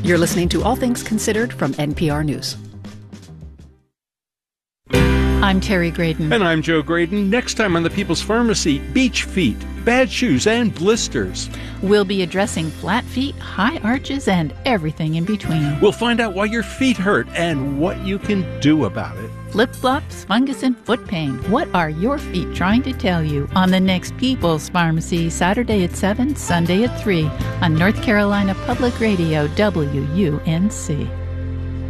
You're listening to All Things Considered from NPR News. I'm Terry Graydon. And I'm Joe Graydon. Next time on The People's Pharmacy, beach feet, bad shoes, and blisters. We'll be addressing flat feet, high arches, and everything in between. We'll find out why your feet hurt and what you can do about it. Flip-flops, fungus, and foot pain. What are your feet trying to tell you? On the next People's Pharmacy, Saturday at 7, Sunday at 3, on North Carolina Public Radio, WUNC.